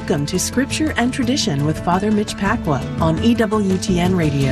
Welcome to Scripture and Tradition with Father Mitch Pacwa on EWTN Radio.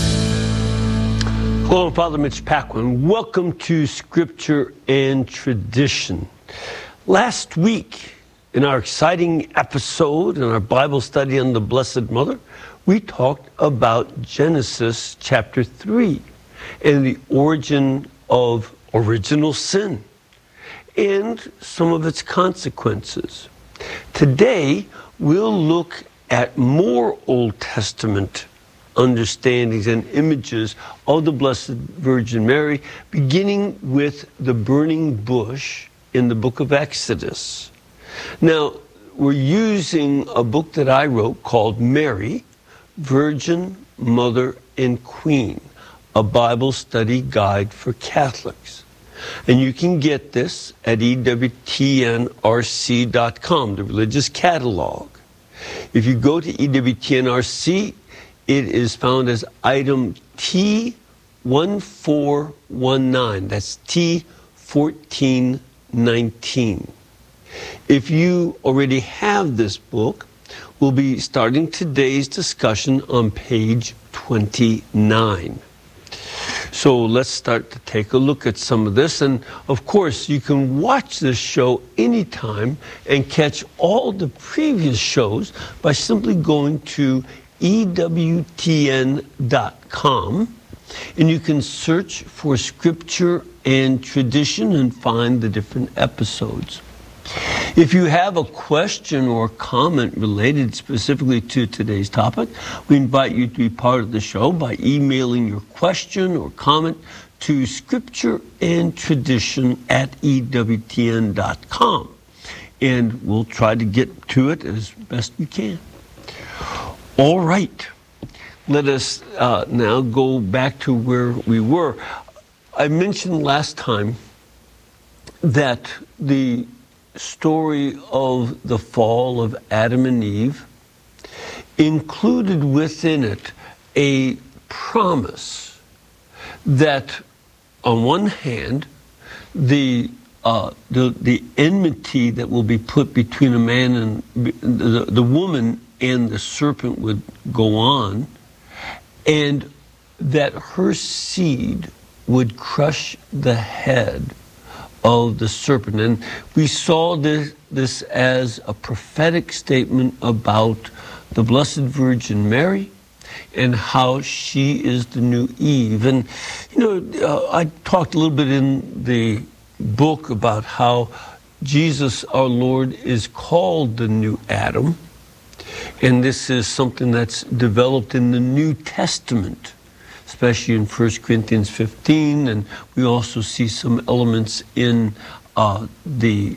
Hello, I'm Father Mitch Pacwa, and welcome to Scripture and Tradition. Last week, in our exciting episode in our Bible study on the Blessed Mother, we talked about Genesis chapter 3 and the origin of original sin and some of its consequences. Today, we'll look at more Old Testament understandings and images of the Blessed Virgin Mary, beginning with the burning bush in the book of Exodus. Now, we're using a book that I wrote called Mary, Virgin, Mother, and Queen, a Bible study guide for Catholics. And you can get this at EWTNRC.com, the religious catalog. If you go to EWTNRC, it is found as item T1419. That's T1419. If you already have this book, we'll be starting today's discussion on page 29. So let's start to take a look at some of this. And of course, you can watch this show anytime and catch all the previous shows by simply going to EWTN.com. And you can search for Scripture and Tradition and find the different episodes. If you have a question or comment related specifically to today's topic, we invite you to be part of the show by emailing your question or comment to scriptureandtradition@EWTN.com. And we'll try to get to it as best we can. All right. Let us now go back to where we were. I mentioned last time that the story of the fall of Adam and Eve included within it a promise that, on one hand, the enmity that will be put between a man and the woman and the serpent would go on, and that her seed would crush the head of the serpent. And we saw this as a prophetic statement about the Blessed Virgin Mary and how she is the new Eve. And, I talked a little bit in the book about how Jesus, our Lord, is called the new Adam. And this is something that's developed in the New Testament, especially in 1 Corinthians 15, and we also see some elements in the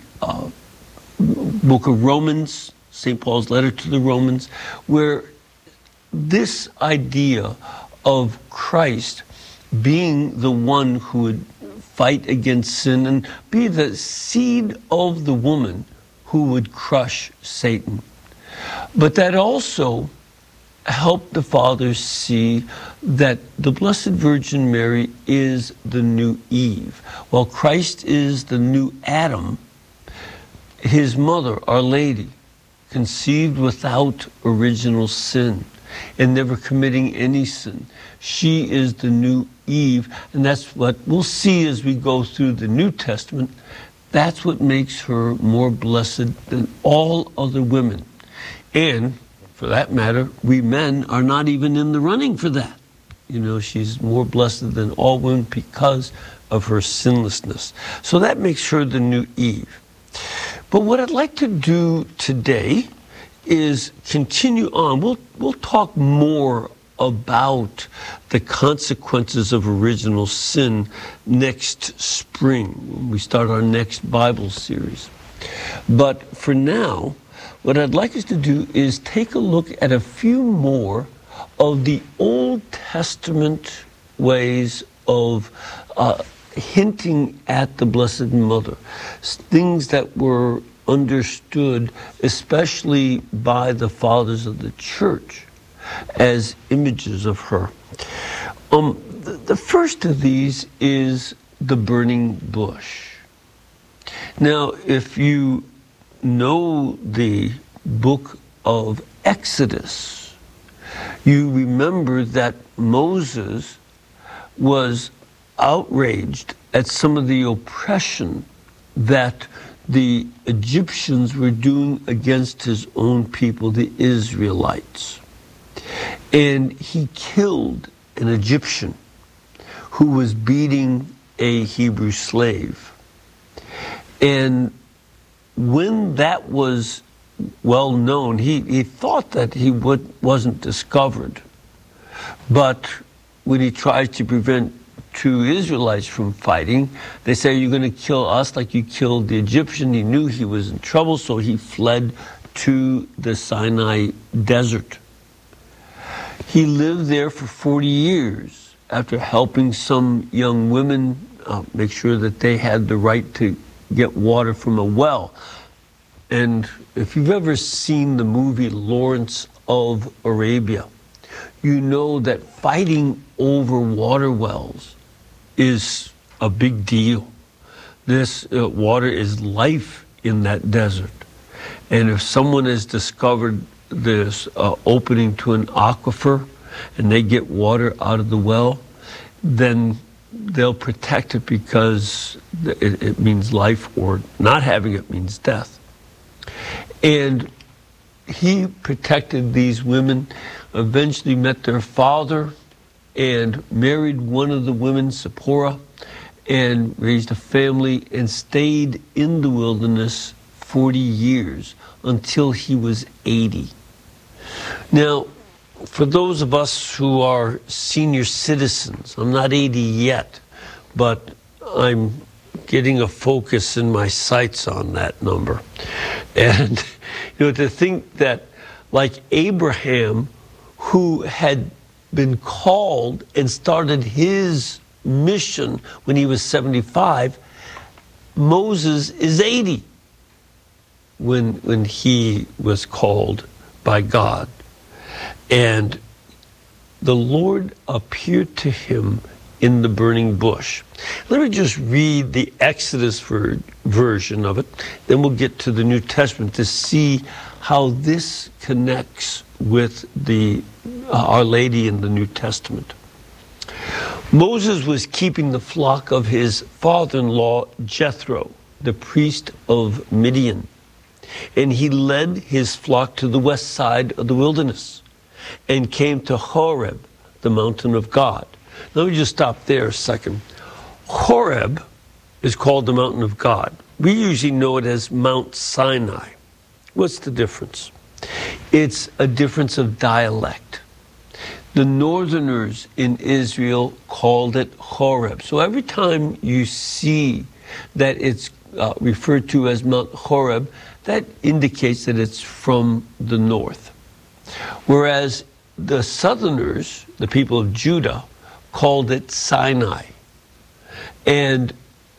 book of Romans, St. Paul's letter to the Romans, where this idea of Christ being the one who would fight against sin and be the seed of the woman who would crush Satan. But that also helped the fathers see that the Blessed Virgin Mary is the new Eve. While Christ is the new Adam, his mother, Our Lady, conceived without original sin and never committing any sin. She is the new Eve, and that's what we'll see as we go through the New Testament. That's what makes her more blessed than all other women. And for that matter, we men are not even in the running for that. She's more blessed than all women because of her sinlessness. So that makes her the new Eve. But what I'd like to do today is continue on. We'll talk more about the consequences of original sin next spring when we start our next Bible series. But for now, what I'd like us to do is take a look at a few more of the Old Testament ways of hinting at the Blessed Mother, things that were understood, especially by the fathers of the Church, as images of her. The first of these is the burning bush. Now, if you know the book of Exodus, you remember that Moses was outraged at some of the oppression that the Egyptians were doing against his own people, the Israelites. And he killed an Egyptian who was beating a Hebrew slave. And when that was well known, he thought that he wasn't discovered. But when he tried to prevent two Israelites from fighting, they say, "You're going to kill us like you killed the Egyptian." He knew he was in trouble, so he fled to the Sinai desert. He lived there for 40 years after helping some young women make sure that they had the right to get water from a well. And if you've ever seen the movie Lawrence of Arabia, you know that fighting over water wells is a big deal. This water is life in that desert. And if someone has discovered this opening to an aquifer and they get water out of the well, then they'll protect it because it means life, or not having it means death. And he protected these women, eventually met their father, and married one of the women, Zipporah, and raised a family and stayed in the wilderness 40 years until he was 80. Now, for those of us who are senior citizens, I'm not 80 yet, but I'm getting a focus in my sights on that number. And, to think that, like Abraham, who had been called and started his mission when he was 75, Moses is 80 when he was called by God. And the Lord appeared to him in the burning bush. Let me just read the Exodus version of it, then we'll get to the New Testament to see how this connects with the Our Lady in the New Testament. Moses was keeping the flock of his father-in-law Jethro, the priest of Midian, and he led his flock to the west side of the wilderness and came to Horeb, the mountain of God. Let me just stop there a second. Horeb is called the mountain of God. We usually know it as Mount Sinai. What's the difference? It's a difference of dialect. The northerners in Israel called it Horeb. So every time you see that it's referred to as Mount Horeb, that indicates that it's from the north. Whereas the southerners, the people of Judah, called it Sinai. And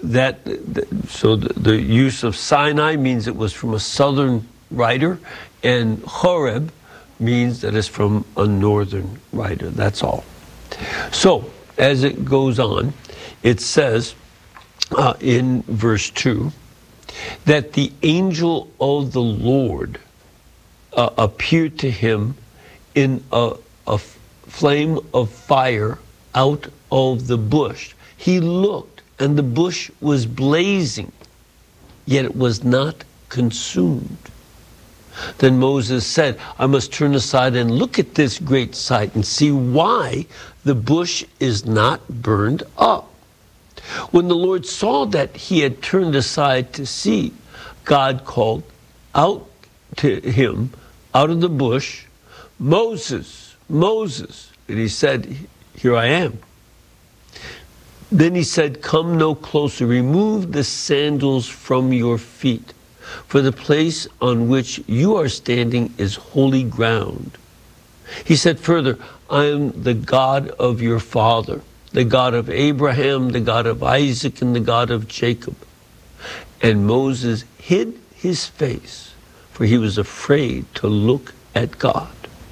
so the use of Sinai means it was from a southern writer, and Horeb means that it's from a northern writer. That's all. So as it goes on, it says in verse 2 that the angel of the Lord appeared to him in a flame of fire out of the bush. He looked, and the bush was blazing, yet it was not consumed. Then Moses said, "I must turn aside and look at this great sight and see why the bush is not burned up." When the Lord saw that he had turned aside to see, God called out to him out of the bush, "Moses, Moses." And he said, "Here I am." Then he said, "Come no closer. Remove the sandals from your feet, for the place on which you are standing is holy ground." He said further, "I am the God of your father, the God of Abraham, the God of Isaac, and the God of Jacob." And Moses hid his face, for he was afraid to look at God.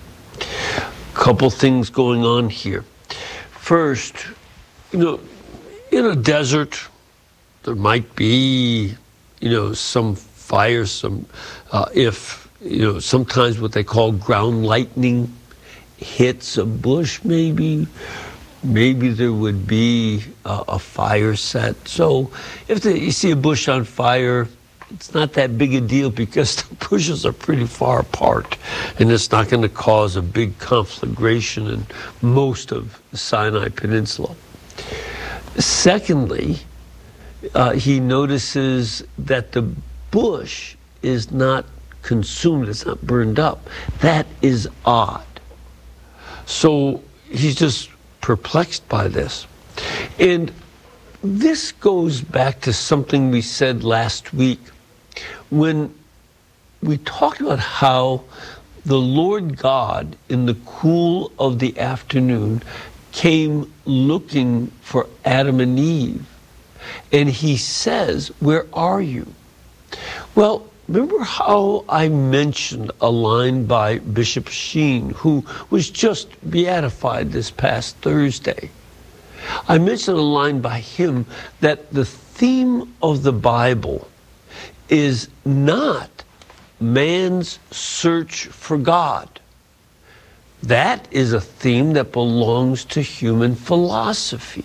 Couple things going on here. First, in a desert, there might be, some fire, if sometimes what they call ground lightning hits a bush, maybe there would be a fire set. So if you see a bush on fire, it's not that big a deal because the bushes are pretty far apart, and it's not going to cause a big conflagration in most of the Sinai Peninsula. Secondly, he notices that the bush is not consumed, it's not burned up. That is odd. So he's just perplexed by this. And this goes back to something we said last week when we talked about how the Lord God in the cool of the afternoon came looking for Adam and Eve. And he says, "Where are you?" Well, remember how I mentioned a line by Bishop Sheen, who was just beatified this past Thursday? I mentioned a line by him that the theme of the Bible is not man's search for God. That is a theme that belongs to human philosophy.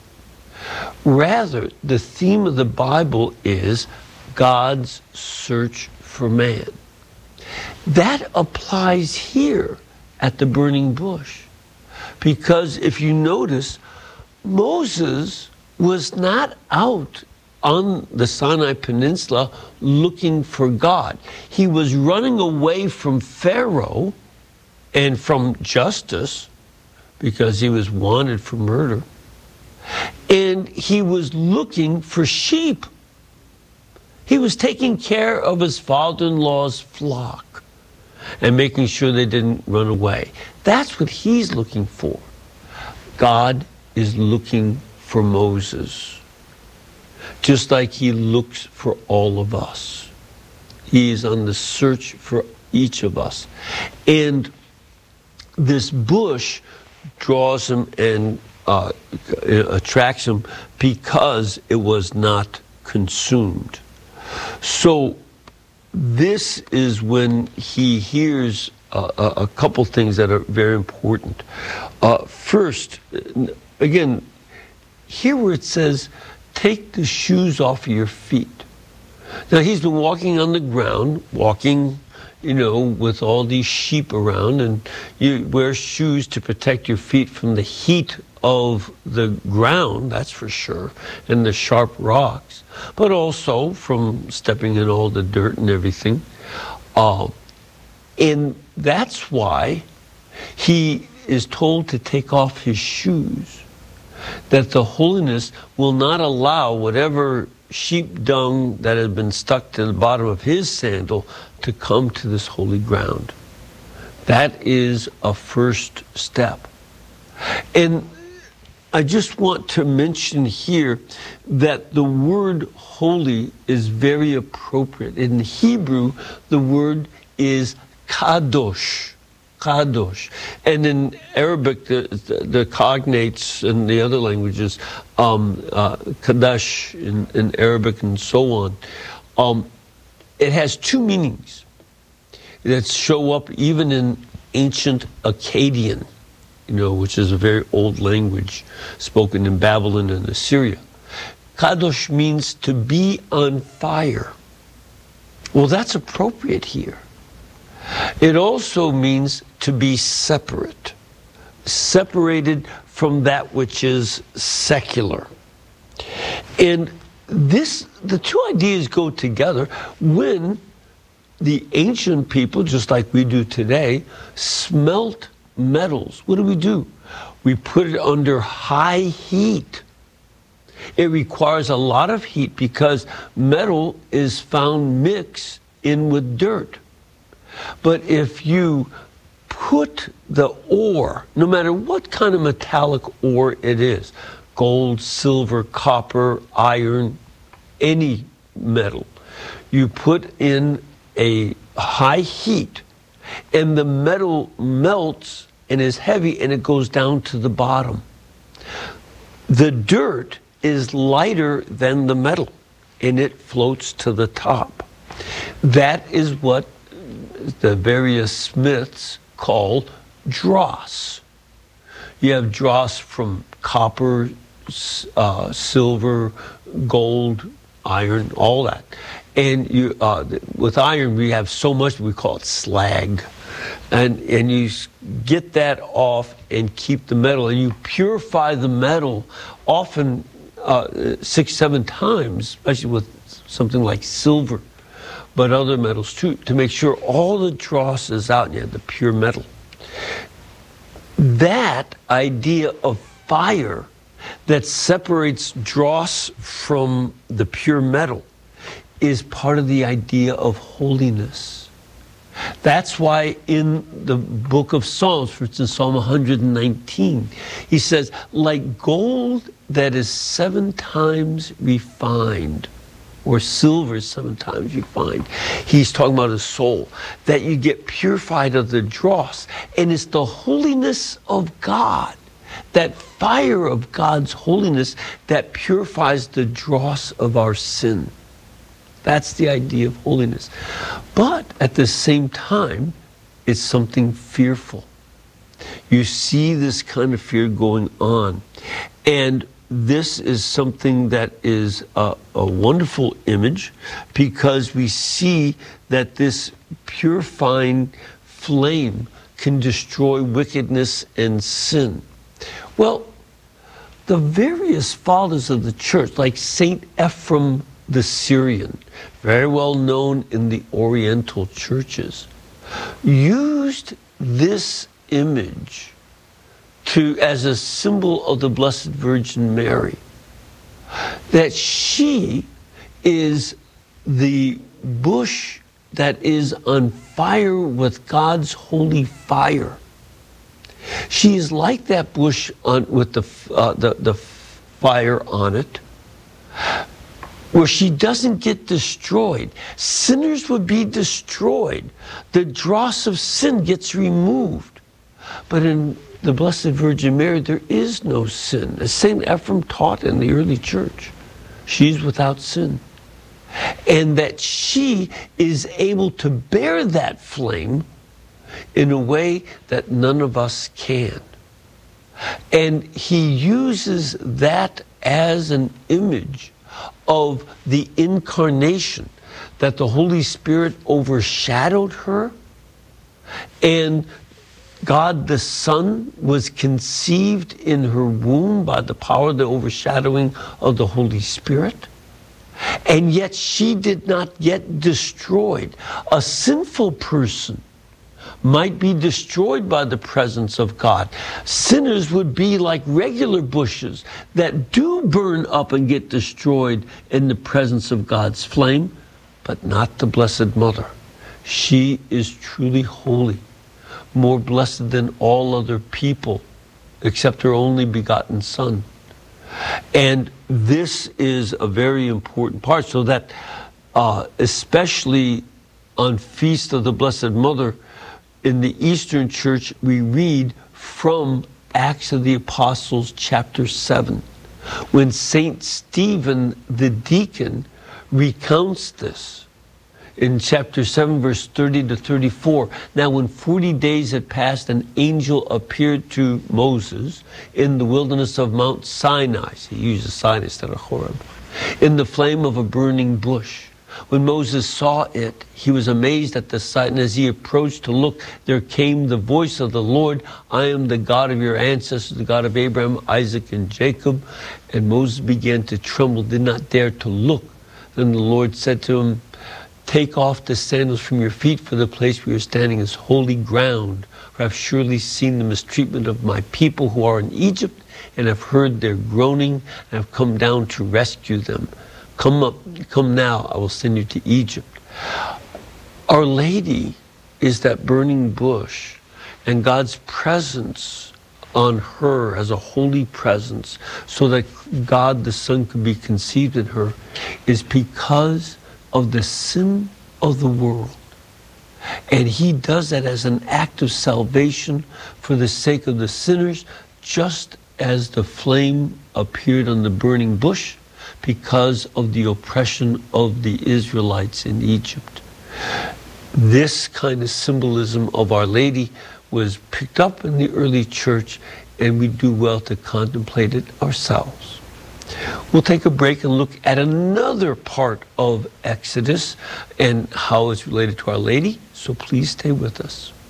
Rather, the theme of the Bible is God's search for man. That applies here at the burning bush. Because if you notice, Moses was not out on the Sinai Peninsula looking for God. He was running away from Pharaoh and from justice because he was wanted for murder. And he was looking for sheep. He was taking care of his father-in-law's flock and making sure they didn't run away. That's what he's looking for. God is looking for Moses, just like he looks for all of us. He is on the search for each of us. And this bush draws him and attracts him because it was not consumed. So this is when he hears a couple things that are very important. First, again, here where it says, take the shoes off of your feet. Now, he's been walking on the ground, with all these sheep around, and you wear shoes to protect your feet from the heat of the ground, that's for sure, and the sharp rocks, but also from stepping in all the dirt and everything. And that's why he is told to take off his shoes, that the holiness will not allow whatever sheep dung that had been stuck to the bottom of his sandal to come to this holy ground. That is a first step. And I just want to mention here that the word holy is very appropriate. In Hebrew, the word is kadosh. Kadosh. And in Arabic, the cognates and the other languages, Kadash in Arabic and so on, it has two meanings that show up even in ancient Akkadian, which is a very old language spoken in Babylon and Assyria. Kadosh means to be on fire. Well, that's appropriate here. It also means to be separate, separated from that which is secular. And the two ideas go together when the ancient people, just like we do today, smelt metals. What do? We put it under high heat. It requires a lot of heat because metal is found mixed in with dirt. But if you put the ore, no matter what kind of metallic ore it is, gold, silver, copper, iron, any metal, you put in a high heat and the metal melts and is heavy and it goes down to the bottom. The dirt is lighter than the metal and it floats to the top. That is what the various smiths call dross. You have dross from copper, silver, gold, iron, all that. And you, with iron, we have so much, we call it slag. And you get that off and keep the metal. And you purify the metal often 6-7 times, especially with something like silver, but other metals too, to make sure all the dross is out and you have the pure metal. That idea of fire that separates dross from the pure metal is part of the idea of holiness. That's why in the book of Psalms, for instance, Psalm 119, he says, like gold that is 7 times refined, or silver 7 times refined. He's talking about a soul, that you get purified of the dross. And it's the holiness of God, that fire of God's holiness, that purifies the dross of our sin. That's the idea of holiness. But at the same time, it's something fearful. You see this kind of fear going on. And this is something that is a wonderful image, because we see that this purifying flame can destroy wickedness and sin. Well, the various fathers of the church, like Saint Ephrem the Syrian, very well known in the Oriental churches, used this image as a symbol of the Blessed Virgin Mary, that she is the bush that is on fire with God's holy fire. She is like that bush with the fire on it, where she doesn't get destroyed. Sinners would be destroyed. The dross of sin gets removed. But in the Blessed Virgin Mary, there is no sin. As St. Ephrem taught in the early church, she's without sin. And that she is able to bear that flame in a way that none of us can. And he uses that as an image of the incarnation, that the Holy Spirit overshadowed her, and God the Son was conceived in her womb by the power of the overshadowing of the Holy Spirit. And yet she did not get destroyed. A sinful person might be destroyed by the presence of God. Sinners would be like regular bushes that do burn up and get destroyed in the presence of God's flame, but not the Blessed Mother. She is truly holy, more blessed than all other people, except her only begotten Son. And this is a very important part, so that especially on Feast of the Blessed Mother, in the Eastern Church, we read from Acts of the Apostles, chapter 7, when St. Stephen the deacon recounts this. In chapter 7, verse 30 to 34, now when 40 days had passed, an angel appeared to Moses in the wilderness of Mount Sinai. He uses Sinai instead of Horeb, in the flame of a burning bush. When Moses saw it, he was amazed at the sight, and as he approached to look, there came the voice of the Lord, I am the God of your ancestors, the God of Abraham, Isaac, and Jacob. And Moses began to tremble, did not dare to look. Then the Lord said to him, take off the sandals from your feet, for the place where you're standing is holy ground. For I've surely seen the mistreatment of my people who are in Egypt, and have heard their groaning, and have come down to rescue them. Come now, I will send you to Egypt. Our Lady is that burning bush, and God's presence on her as a holy presence, so that God the Son could be conceived in her, is because of the sin of the world. And he does that as an act of salvation for the sake of the sinners, just as the flame appeared on the burning bush because of the oppression of the Israelites in Egypt. this kind of symbolism of Our Lady was picked up in the early church, and we do well to contemplate it ourselves. We'll take a break and look at another part of Exodus and how it's related to Our Lady, so please stay with us.